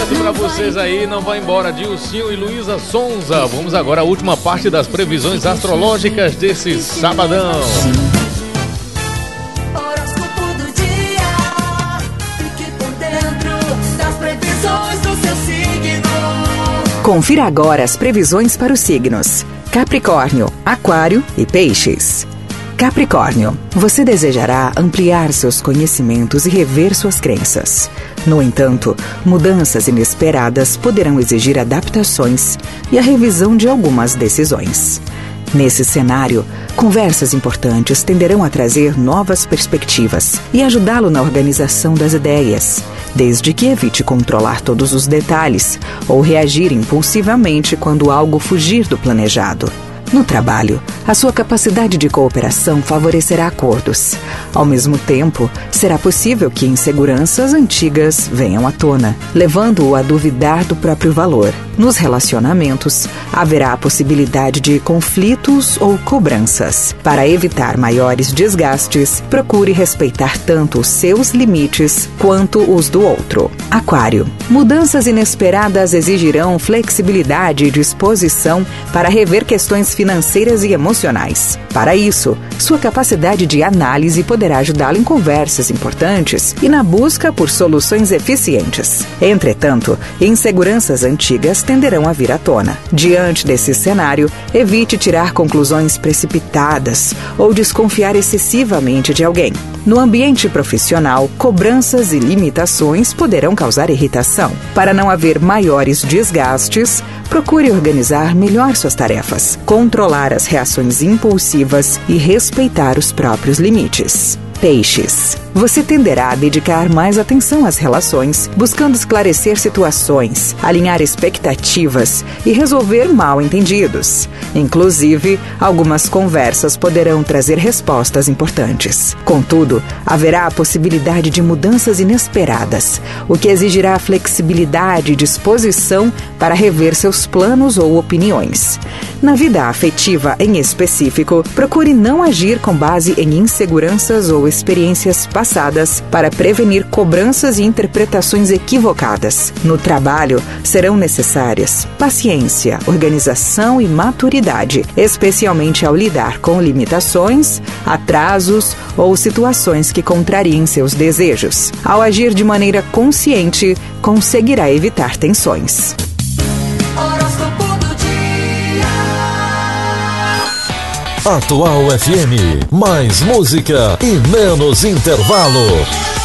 tarde pra vocês aí, não vai embora, Dilcinho e Luísa Sonza. Vamos agora à última parte das previsões astrológicas desse sabadão. Horóscopo do dia, fique por dentro das previsões do seu signo. Confira agora as previsões para os signos Capricórnio, Aquário e Peixes. Capricórnio, você desejará ampliar seus conhecimentos e rever suas crenças. No entanto, mudanças inesperadas poderão exigir adaptações e a revisão de algumas decisões. Nesse cenário, conversas importantes tenderão a trazer novas perspectivas e ajudá-lo na organização das ideias, desde que evite controlar todos os detalhes ou reagir impulsivamente quando algo fugir do planejado. No trabalho, a sua capacidade de cooperação favorecerá acordos. Ao mesmo tempo, será possível que inseguranças antigas venham à tona, levando-o a duvidar do próprio valor. Nos relacionamentos, haverá a possibilidade de conflitos ou cobranças. Para evitar maiores desgastes, procure respeitar tanto os seus limites quanto os do outro. Aquário, mudanças inesperadas exigirão flexibilidade e disposição para rever questões financeiras e emocionais. Para isso, sua capacidade de análise poderá ajudá-lo em conversas importantes e na busca por soluções eficientes. Entretanto, inseguranças antigas tenderão a vir à tona. Diante desse cenário, evite tirar conclusões precipitadas ou desconfiar excessivamente de alguém. No ambiente profissional, cobranças e limitações poderão causar irritação. Para não haver maiores desgastes, procure organizar melhor suas tarefas, controlar as reações impulsivas e respeitar os próprios limites. Peixes, você tenderá a dedicar mais atenção às relações, buscando esclarecer situações, alinhar expectativas e resolver mal-entendidos. Inclusive, algumas conversas poderão trazer respostas importantes. Contudo, haverá a possibilidade de mudanças inesperadas, o que exigirá flexibilidade e disposição para rever seus planos ou opiniões. Na vida afetiva, em específico, procure não agir com base em inseguranças ou experiências passadas para prevenir cobranças e interpretações equivocadas. No trabalho, serão necessárias paciência, organização e maturidade, especialmente ao lidar com limitações, atrasos ou situações que contrariem seus desejos. Ao agir de maneira consciente, conseguirá evitar tensões. Horóscopo do dia. Atual FM, mais música e menos intervalo.